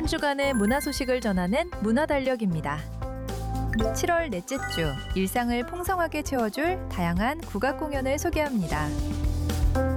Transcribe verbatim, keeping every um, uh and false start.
한 주간의 문화 소식을 전하는 문화달력입니다. 칠월 넷째 주, 일상을 풍성하게 채워줄 다양한 국악 공연을 소개합니다.